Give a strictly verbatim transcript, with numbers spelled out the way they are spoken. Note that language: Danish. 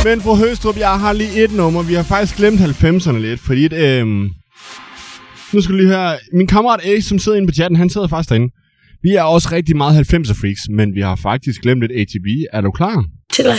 Men fru Høstrup, jeg har lige et nummer. Vi har faktisk glemt halvfemserne lidt, fordi et, øhm... nu skal du lige høre. Min kammerat Ace, som sidder inde på chatten, han sidder faktisk derinde. Vi er også rigtig meget halvfemser freaks, men vi har faktisk glemt lidt A T B. Er du klar? Til